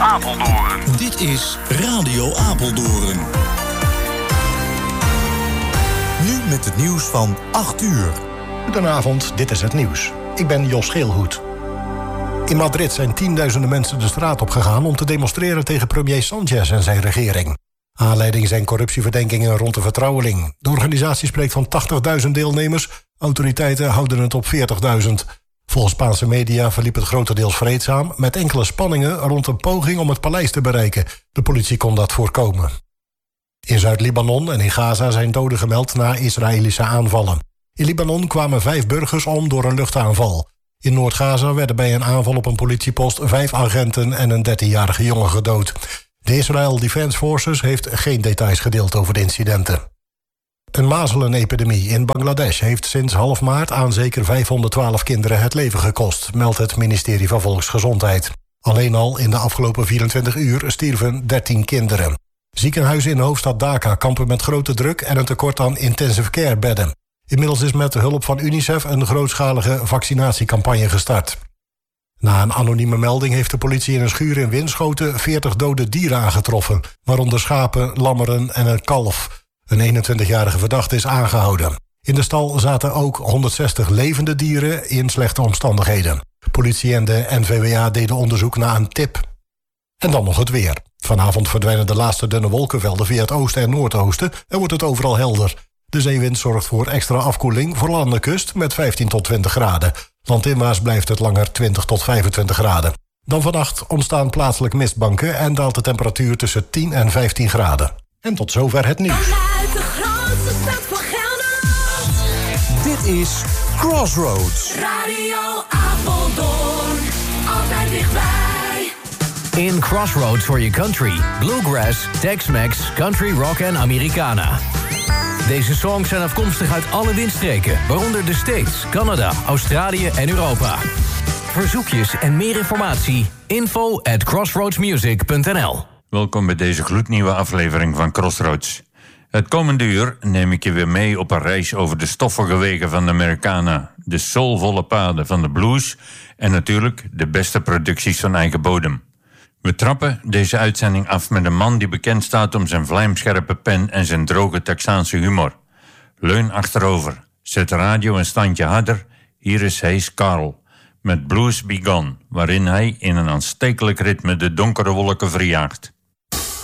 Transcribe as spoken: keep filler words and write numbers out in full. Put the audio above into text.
Apeldoorn. Dit is Radio Apeldoorn. Nu met het nieuws van acht uur. Goedenavond, dit is het nieuws. Ik ben Jos Geelhoed. In Madrid zijn tienduizenden mensen de straat op gegaan om te demonstreren tegen premier Sanchez en zijn regering. Aanleiding zijn corruptieverdenkingen rond de vertrouweling. De organisatie spreekt van tachtigduizend deelnemers. Autoriteiten houden het op veertigduizend. Volgens Spaanse media verliep het grotendeels vreedzaam, met enkele spanningen rond een poging om het paleis te bereiken. De politie kon dat voorkomen. In Zuid-Libanon en in Gaza zijn doden gemeld na Israëlische aanvallen. In Libanon kwamen vijf burgers om door een luchtaanval. In Noord-Gaza werden bij een aanval op een politiepost vijf agenten en een dertienjarige jongen gedood. De Israel Defense Forces heeft geen details gedeeld over de incidenten. Een mazelenepidemie in Bangladesh heeft sinds half maart aan zeker vijfhonderdtwaalf kinderen het leven gekost, meldt het ministerie van Volksgezondheid. Alleen al in de afgelopen vierentwintig uur stierven dertien kinderen. Ziekenhuizen in de hoofdstad Dhaka kampen met grote druk en een tekort aan intensive care bedden. Inmiddels is met de hulp van UNICEF een grootschalige vaccinatiecampagne gestart. Na een anonieme melding heeft de politie in een schuur in Winschoten veertig dode dieren aangetroffen, waaronder schapen, lammeren en een kalf. Een eenentwintigjarige verdachte is aangehouden. In de stal zaten ook honderdzestig levende dieren in slechte omstandigheden. Politie en de N V W A deden onderzoek naar een tip. En dan nog het weer. Vanavond verdwijnen de laatste dunne wolkenvelden via het oosten en noordoosten en wordt het overal helder. De zeewind zorgt voor extra afkoeling, vooral aan de kust, met vijftien tot twintig graden. Landinwaarts blijft het langer twintig tot vijfentwintig graden. Dan vannacht ontstaan plaatselijk mistbanken en daalt de temperatuur tussen tien en vijftien graden. En tot zover het nieuws. Vanuit de grootste stad van Gelderland. Dit is Crossroads. Radio Apeldoorn, altijd dichtbij. In Crossroads for your country, bluegrass, Tex-Mex, country rock en Americana. Deze songs zijn afkomstig uit alle windstreken, waaronder de States, Canada, Australië en Europa. Verzoekjes en meer informatie, info at crossroadsmusic punt n l. Welkom bij deze gloednieuwe aflevering van Crossroads. Het komende uur neem ik je weer mee op een reis over de stoffige wegen van de Americana, de soulvolle paden van de blues en natuurlijk de beste producties van eigen bodem. We trappen deze uitzending af met een man die bekend staat om zijn vlijmscherpe pen en zijn droge Texaanse humor. Leun achterover, zet de radio een standje harder, hier is Hayes Carl met Blues Be Gone, waarin hij in een aanstekelijk ritme de donkere wolken verjaagt.